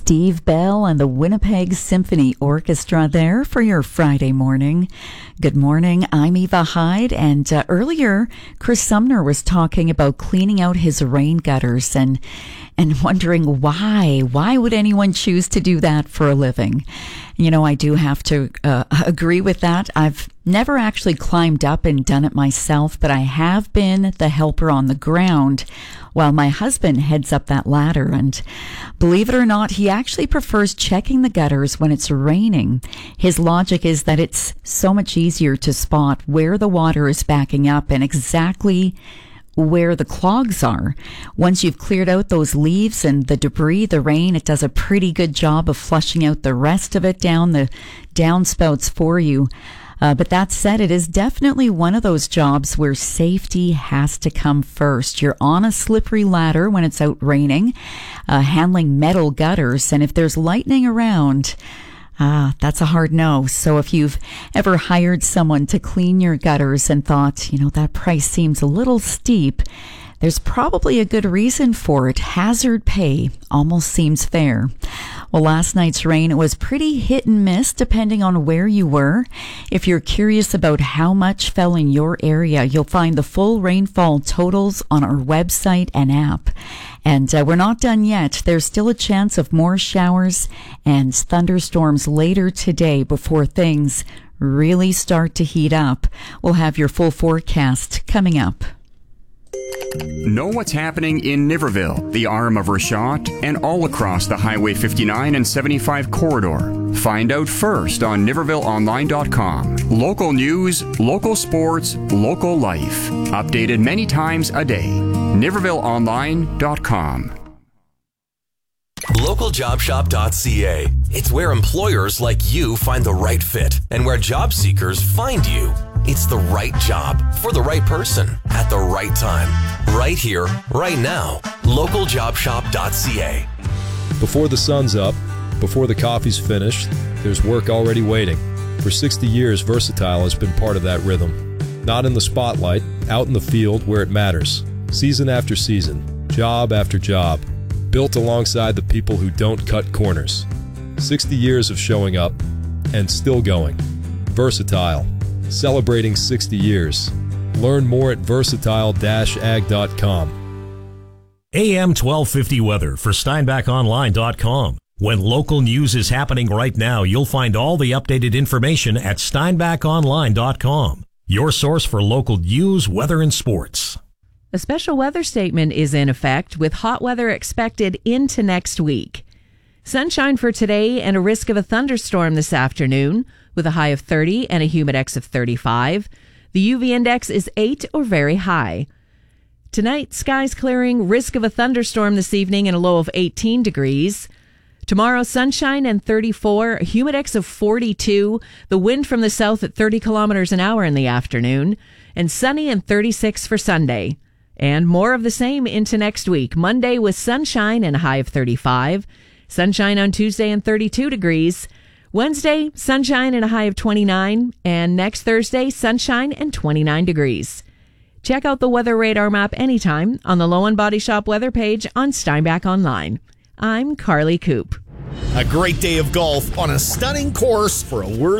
Steve Bell and the Winnipeg Symphony Orchestra there for your Friday morning. Good morning, I'm Eva Hyde, and earlier Chris Sumner was talking about cleaning out his rain gutters and wondering why would anyone choose to do that for a living? You know, I do have to agree with that. I've never actually climbed up and done it myself, but I have been the helper on the ground while my husband heads up that ladder. And believe it or not, he actually prefers checking the gutters when it's raining. His logic is that it's so much easier to spot where the water is backing up and exactly where the clogs are. Once you've cleared out those leaves and the debris, the rain, it does a pretty good job of flushing out the rest of it down the downspouts for you. But that said, it is definitely one of those jobs where safety has to come first. You're on a slippery ladder when it's out raining, handling metal gutters, and if there's lightning around, that's a hard no. So if you've ever hired someone to clean your gutters and thought, you know, that price seems a little steep, there's probably a good reason for it. Hazard pay almost seems fair. Well, last night's rain, it was pretty hit and miss depending on where you were. If you're curious about how much fell in your area, you'll find the full rainfall totals on our website and app. And we're not done yet. There's still a chance of more showers and thunderstorms later today before things really start to heat up. We'll have your full forecast coming up. Know what's happening in Niverville, the arm of Rashot, and all across the Highway 59 and 75 corridor. Find out first on NivervilleOnline.com. Local news, local sports, local life. Updated many times a day. NivervilleOnline.com. LocalJobShop.ca. It's where employers like you find the right fit and where job seekers find you. It's the right job for the right person at the right time. Right here, right now. LocalJobShop.ca. Before the sun's up, before the coffee's finished, there's work already waiting. For 60 years, Versatile has been part of that rhythm. Not in the spotlight, out in the field where it matters. Season after season, job after job. Built alongside the people who don't cut corners. 60 years of showing up and still going. Versatile. Celebrating 60 years. Learn more at versatile-ag.com. AM 1250 weather for SteinbachOnline.com. When local news is happening right now, you'll find all the updated information at SteinbachOnline.com. Your source for local news, weather, and sports. A special weather statement is in effect with hot weather expected into next week. Sunshine for today and a risk of a thunderstorm this afternoon with a high of 30 and a humidex of 35. The UV index is 8 or very high. Tonight, skies clearing, risk of a thunderstorm this evening and a low of 18 degrees. Tomorrow, sunshine and 34, a humidex of 42, the wind from the south at 30 kilometers an hour in the afternoon, and sunny and 36 for Sunday. And more of the same into next week. Monday with sunshine and a high of 35. Sunshine on Tuesday and 32 degrees. Wednesday, sunshine and a high of 29. And next Thursday, sunshine and 29 degrees. Check out the weather radar map anytime on the Low End Body Shop weather page on Steinbach Online. I'm Carly Coop. A great day of golf on a stunning course for a worthy